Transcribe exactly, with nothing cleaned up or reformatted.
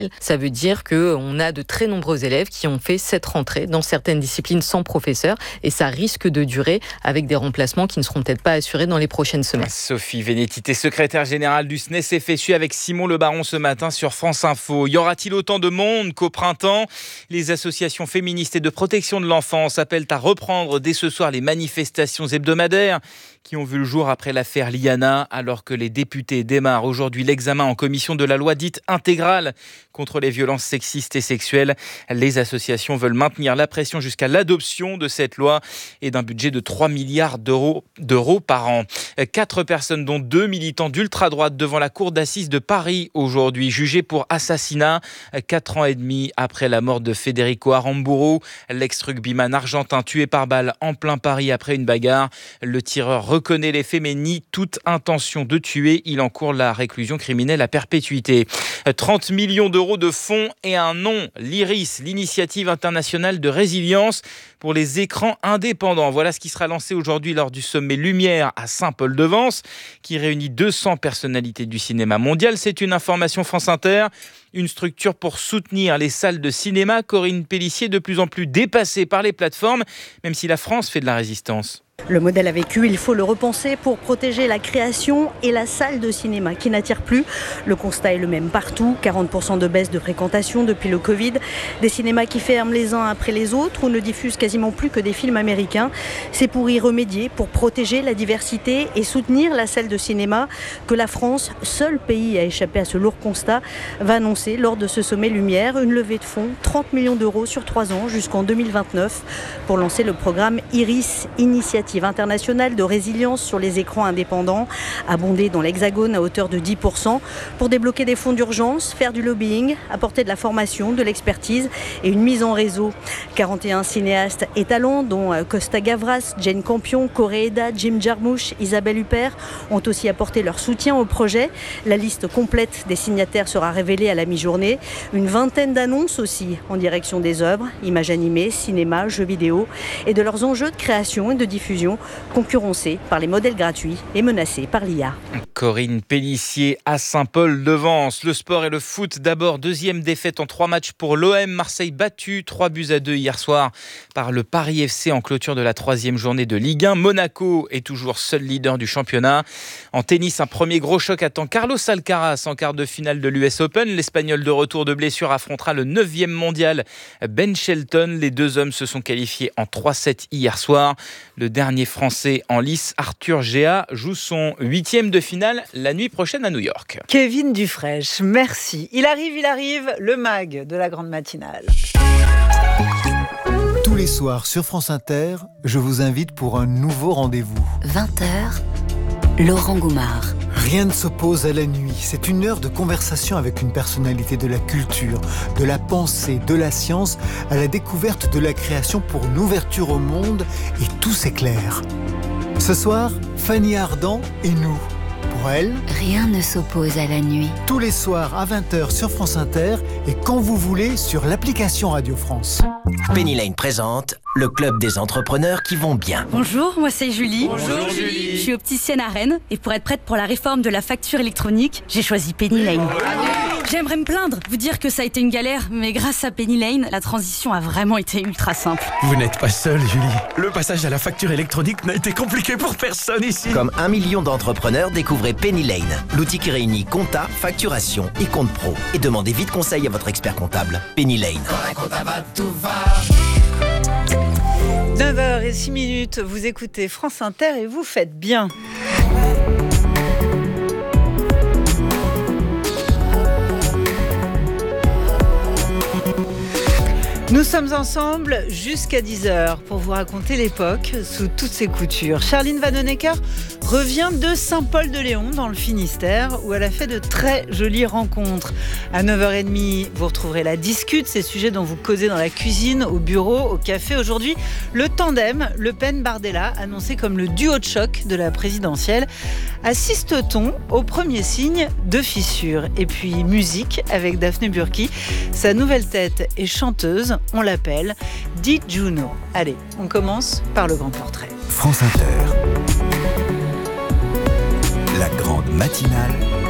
Ça veut dire qu'on a de très nombreux élèves qui ont fait cette rentrée dans certaines disciplines sans professeur et ça risque de durer avec des remplacements qui ne seront peut-être pas assurés dans les prochaines semaines. Sophie Vénétité, secrétaire générale du S N E S F S U avec Simon Le Baron ce matin sur France Info. Y aura-t-il autant de monde qu'au printemps ? Les associations féministes et de protection de l'enfance appellent à reprendre dès ce soir les manifestations hebdomadaires qui ont vu le jour après l'affaire Liana, alors que les députés démarrent aujourd'hui l'examen en commission de la loi dite intégrale contre les violences sexistes et sexuelles. Les associations veulent maintenir la pression jusqu'à l'adoption de cette loi et d'un budget de trois milliards d'euros, d'euros par an. Quatre personnes, dont deux militants d'ultra-droite, devant la cour d'assises de Paris aujourd'hui, jugés pour assassinat, quatre ans et demi après la mort de Federico Aramburu, l'ex-rugbyman argentin tué par balle en plein Paris après une bagarre. Le tireur reconnaît les faits mais nie toute intention de tuer. Il encourt la réclusion criminelle à perpétuité. trente millions d'euros de fonds et un nom, l'IRIS, l'initiative internationale de résilience pour les écrans indépendants. Voilà ce qui sera lancé aujourd'hui lors du sommet Lumière à Saint-Paul-de-Vence, qui réunit deux cents personnalités du cinéma mondial. C'est une information France Inter. Une structure pour soutenir les salles de cinéma. Corinne Pélissier, de plus en plus dépassée par les plateformes, même si la France fait de la résistance. Le modèle a vécu, il faut le repenser pour protéger la création et la salle de cinéma qui n'attire plus. Le constat est le même partout, quarante pour cent de baisse de fréquentation depuis le Covid. Des cinémas qui ferment les uns après les autres ou ne diffusent quasiment plus que des films américains. C'est pour y remédier, pour protéger la diversité et soutenir la salle de cinéma que la France, seul pays à échapper à ce lourd constat, va annoncer lors de ce sommet Lumière une levée de fonds, trente millions d'euros sur trois ans jusqu'en deux mille vingt-neuf pour lancer le programme IRIS, Initiative internationale de résilience sur les écrans indépendants, abondé dans l'Hexagone à hauteur de dix pour cent pour débloquer des fonds d'urgence, faire du lobbying, apporter de la formation, de l'expertise et une mise en réseau. quarante et un cinéastes étalons, dont Costa Gavras, Jane Campion, Koreeda, Jim Jarmusch, Isabelle Huppert, ont aussi apporté leur soutien au projet. La liste complète des signataires sera révélée à la mi-journée. Une vingtaine d'annonces aussi en direction des œuvres, images animées, cinéma, jeux vidéo et de leurs enjeux de création et de diffusion, concurrencés par les modèles gratuits et menacés par l'I A. Corinne Pélissier à Saint-Paul-de-Vence. Le sport et le foot d'abord. Deuxième défaite en trois matchs pour l'O M. Marseille battu trois buts à deux hier soir par le Paris F C en clôture de la troisième journée de Ligue un. Monaco est toujours seul leader du championnat. En tennis, un premier gros choc attend Carlos Alcaraz en quart de finale de l'U S Open. L'Espagnol de retour de blessure affrontera le neuvième mondial Ben Shelton. Les deux hommes se sont qualifiés en trois sept hier soir. Le dernier Français en lice, Arthur Géa, joue son huitième de finale la nuit prochaine à New York. Kevin Dufresne, merci. Il arrive, il arrive, le mag de la grande matinale. Tous les soirs sur France Inter, je vous invite pour un nouveau rendez-vous. vingt heures, Laurent Goumard. Rien ne s'oppose à la nuit. C'est une heure de conversation avec une personnalité de la culture, de la pensée, de la science, à la découverte de la création pour une ouverture au monde, et tout s'éclaire. Ce soir, Fanny Ardant et nous. Pour elle, rien ne s'oppose à la nuit. Tous les soirs à vingt heures sur France Inter et quand vous voulez sur l'application Radio France. Penny Lane présente le club des entrepreneurs qui vont bien. Bonjour, moi c'est Julie. Bonjour Julie. Je suis opticienne à Rennes et pour être prête pour la réforme de la facture électronique, j'ai choisi Penny Lane. J'aimerais me plaindre, vous dire que ça a été une galère, mais grâce à Penny Lane, la transition a vraiment été ultra simple. Vous n'êtes pas seule, Julie. Le passage à la facture électronique n'a été compliqué pour personne ici. Comme un million d'entrepreneurs, découvrez Penny Lane, l'outil qui réunit compta, facturation et compte pro. Et demandez vite conseil à votre expert comptable. Penny Lane. neuf heures zéro six minutes, vous écoutez France Inter et vous faites bien. Nous sommes ensemble jusqu'à dix heures pour vous raconter l'époque sous toutes ses coutures. Charline Vanhoenacker revient de Saint-Paul-de-Léon dans le Finistère où elle a fait de très jolies rencontres. À neuf heures trente, vous retrouverez la discute, ces sujets dont vous causez dans la cuisine, au bureau, au café. Aujourd'hui, le tandem Le Pen-Bardella annoncé comme le duo de choc de la présidentielle. Assiste-t-on au premier signe de fissure? Et puis musique avec Daphné Burki. Sa nouvelle tête est chanteuse. On l'appelle Di Juno. Allez, on commence par le grand portrait. France Inter. La grande matinale